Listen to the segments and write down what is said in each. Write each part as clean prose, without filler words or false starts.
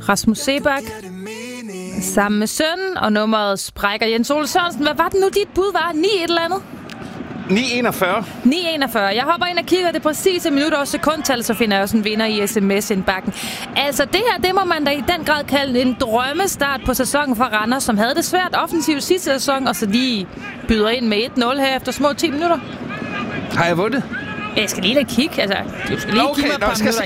Rasmus Seebach sammen med sønnen, og nummeret sprækker. Jens Ole Sørensen, hvad var det nu, dit bud var? 9 et eller andet? 9:41. 9:41. Jeg hopper ind og kigger det præcise minut og sekundtal, så finder jeg også en vinder i sms-indbakken. Altså det her, det må man da i den grad kalde en drømmestart på sæsonen for Randers, som havde det svært offensivt sidste sæson, og så lige byder ind med 1-0 her efter små 10 minutter. Har jeg vundet? Jeg skal lige kigge, altså. Du skal lige give mig et par minutter.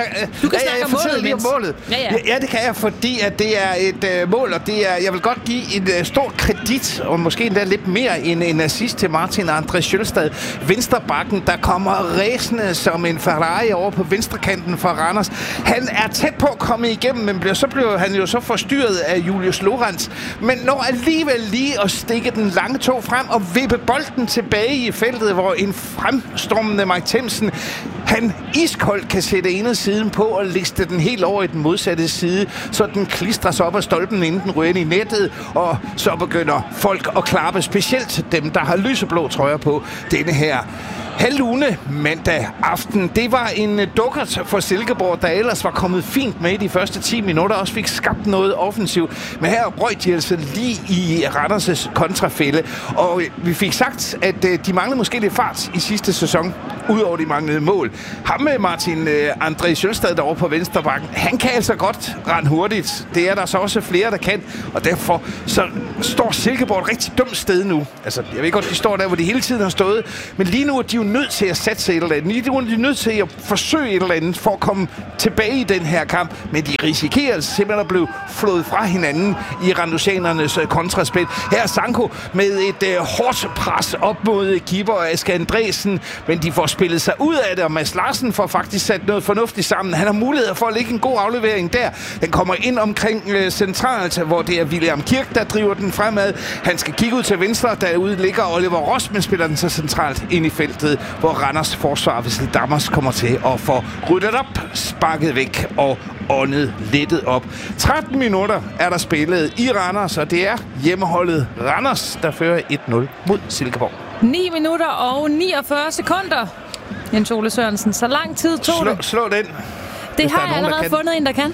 Du kan snakke om målet, lige om målet. Ja, det kan jeg, fordi at det er et mål, og det er, jeg vil godt give en stor kredit, og måske endda lidt mere end en assist til Martin André Sjølstad. Venstrebakken, der kommer ræsende som en Ferrari over på venstrekanten for Randers. Han er tæt på at komme igennem, men så blev han jo så forstyrret af Julius Lorentz. Men når alligevel lige at stikke den lange tog frem og vippe bolden tilbage i feltet, hvor en fremstormende Mike Themsen, han iskoldt kan sætte ene siden på og liste den helt over i den modsatte side, så den klistrer op af stolpen, inden den ryger ind i nettet, og så begynder folk at klappe, specielt dem, der har lyseblå trøjer på denne her halvlune mandag aften. Det var en dukkert for Silkeborg, der ellers var kommet fint med i de første 10 minutter, også fik skabt noget offensivt. Men her røg de altså lige i Randers' kontrafælde. Og vi fik sagt, at de manglede måske lidt fart i sidste sæson, udover de manglede mål. Ham med Martin André Sjølstad derovre på venstrebakken, han kan altså godt rende hurtigt. Det er der så også flere, der kan. Og derfor så står Silkeborg et rigtig dumt sted nu. Altså, jeg ved godt, de står der, hvor de hele tiden har stået. Men lige nu er de jo nødt til at satse et eller andet. Lige nu er de nødt til at forsøge et eller andet for at komme tilbage i den her kamp. Men de risikerer simpelthen at blive flået fra hinanden i randusianernes kontraspil. Her er Sanko med et hårdt pres op mod keeper Asger Andresen. Men de får spillet sig ud af det, og Mads Larsen får faktisk sat noget fornuftigt sammen. Han har mulighed for at lægge en god aflevering der. Den kommer ind omkring centralt, hvor det er William Kirk, der driver den fremad. Han skal kigge ud til venstre. Derude ligger Oliver Rosman, spiller den så centralt ind i feltet, hvor Randers forsvar, hvis Dammers kommer til at få ryddet op, sparket væk og åndet lettet op. 13 minutter er der spillet i Randers, og det er hjemmeholdet Randers, der fører 1-0 mod Silkeborg. 9 minutter og 49 sekunder. Jens Ole Sørensen, så lang tid tog det. Slå den. Det har jeg allerede fundet en, der kan.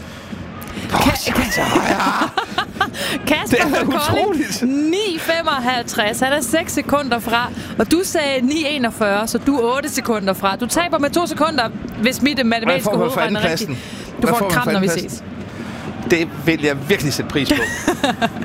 Kasper Kolding, 9:55. Han er 6 sekunder fra, og du sagde 9:41, så du er 8 sekunder fra. Du taber med 2 sekunder, hvis mit matematiske hovedregn er rigtigt. Du får en kram, når vi ses. Det vil jeg virkelig sætte pris på.